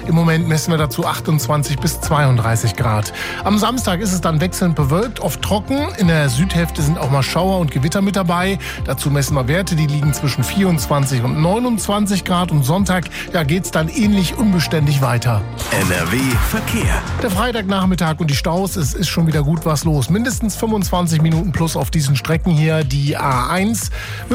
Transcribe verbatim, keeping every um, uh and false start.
Im Moment messen wir dazu achtundzwanzig bis zweiunddreißig Grad. Am Samstag ist es dann wechselnd bewölkt, oft trocken. In der Südhälfte sind auch mal Schauer und Gewitter mit dabei. Dazu messen wir Werte, die liegen zwischen vierundzwanzig und neunundzwanzig Grad. Und Sonntag, ja, geht's dann ähnlich unbeständig weiter. N R W Verkehr. Der Freitagnachmittag und die Staus, es ist schon wieder gut was los. Mindestens fünfundzwanzig Minuten plus auf diesen Strecken hier. Die A eins